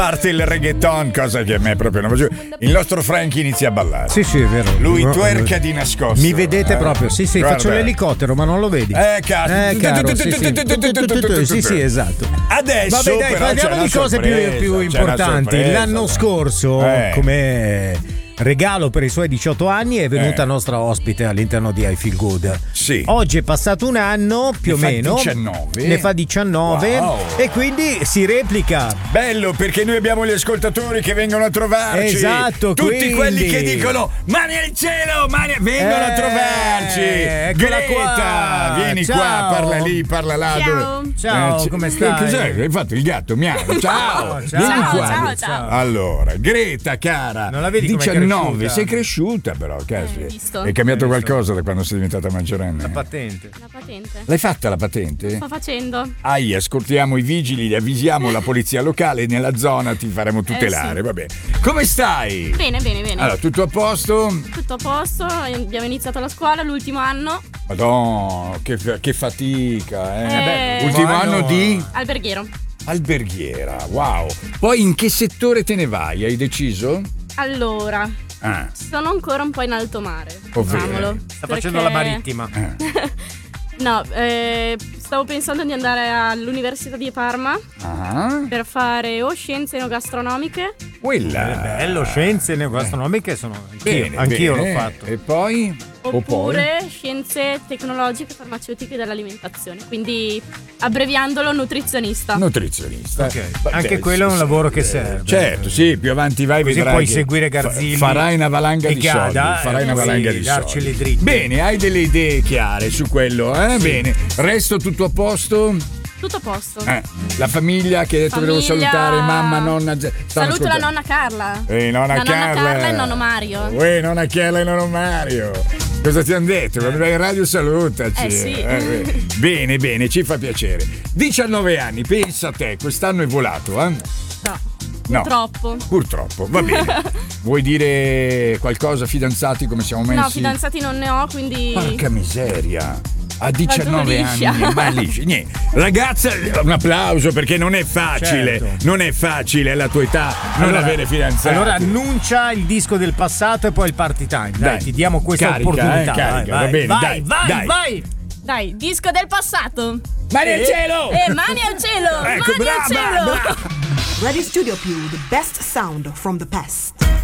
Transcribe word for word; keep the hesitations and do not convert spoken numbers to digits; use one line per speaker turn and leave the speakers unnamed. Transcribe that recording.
parte il reggaeton, cosa che a me proprio non piace. Il nostro Frank inizia a ballare.
Sì, sì, è vero.
Lui twerca di nascosto.
Mi vedete
eh?
proprio? Sì, sì,
Guarda.
faccio l'elicottero, ma non lo vedi.
Eh, cazzo.
Eh, caro, sì, sì. Sì, sì, esatto.
Adesso
Vabbè, dai,
però
parliamo
c'è una
di cose più,
sorpresa,
più
c'è una
importanti.
sorpresa,
L'anno
dai.
scorso,
Eh.
come regalo per i suoi diciotto anni, è venuta
Eh.
nostra ospite all'interno di I Feel Good.
Sì.
Oggi è passato un anno più
Ne
o
fa
meno.
diciannove.
Ne fa diciannove.
Wow.
E quindi si replica.
Bello, perché noi abbiamo gli ascoltatori che vengono a trovarci.
Esatto,
tutti
quindi.
quelli che dicono mani al cielo, mani vengono
Eh,
a trovarci.
eccola
Greta,
qua.
vieni
Ciao.
qua, parla lì, parla là.
Ciao.
dove-
Ciao,
c-
come
che-
stai?
Cos'è? Hai fatto il gatto? Miau. Ciao.
Ciao,
Vieni
ciao,
qua.
ciao, ciao.
Allora, Greta, cara.
Non la vedi com'è
diciannove,
cresciuta?
sei cresciuta però, cazzo.
Eh, visto.
È cambiato
Hai visto?
qualcosa da quando sei diventata maggiorenne?
La patente.
La patente.
L'hai fatta la patente?
Sto facendo.
Ai, ascoltiamo i vigili, li avvisiamo la polizia locale nella zona, ti faremo tutelare,
sì.
va bene. Come stai?
Bene, bene, bene.
Allora, tutto a posto?
Tutto a posto. Abbiamo iniziato la scuola l'ultimo anno.
Madonna, che, che fatica, eh.
Eh, beh,
Ultimo
anno-
anno di
Alberghiero.
alberghiera, wow. Poi in che settore te ne vai? Hai deciso?
Allora,
Ah,
sono ancora un po' in alto mare.
Ovvero?
Diciamolo.
Sta
perché-
facendo la marittima.
eh.
No, eh, stavo pensando di andare all'Università di Parma
Ah,
per fare o scienze enogastronomiche.
quella.
È bello, scienze neogastronomiche sono. Anch'io,
Bene,
anch'io
bene.
l'ho fatto.
E poi?
Oppure scienze tecnologiche, farmaceutiche dell'alilimentazione. Quindi, abbreviandolo, nutrizionista.
Nutrizionista.
Ok.
Va
Anche
bene,
quello è
sì,
un
sì.
lavoro che serve.
Certo, sì, più avanti vai
Così
vedrai
puoi
che
seguire Garzilli
fa- farai una valanga
e
di
Gada,
soldi, farai
eh,
una
puoi
valanga di
darceli
soldi.
dritti.
Bene, hai delle idee chiare su quello, eh? Bene. Resto tutto a posto?
Tutto a posto.
Eh, la famiglia che hai detto che devo
Famiglia.
salutare, mamma, nonna. z- stanno
Saluto la
ascoltando.
nonna Carla.
Ehi, nonna
la
Carla.
nonna Carla e il nonno Mario.
Uè, nonna Carla e nonno Mario. Cosa ti hanno detto? Quando vai in radio salutaci.
Eh, sì.
beh. Bene, bene, ci fa piacere. diciannove anni, pensa a te, quest'anno è volato, eh?
No,
No.
purtroppo.
Purtroppo, va bene. Vuoi dire qualcosa, fidanzati, come siamo messi?
No, fidanzati non ne ho, quindi.
Porca miseria. A diciannove
liscia.
anni, ma liscia. Niente. Ragazza, un applauso perché non è facile.
Certo.
Non è facile alla tua età non
Allora-
avere fidanzati.
Allora annuncia il disco del passato e poi il party time. Dai,
Dai,
ti diamo questa
carica,
opportunità.
eh, carica,
vai,
va bene,
vai,
dai,
vai,
dai.
vai.
Dai, disco del passato.
Mani al cielo!
Eh, mani al cielo!
Ecco,
mani al
brava,
cielo!
brava.
Radio Studio Più, the best sound from the past.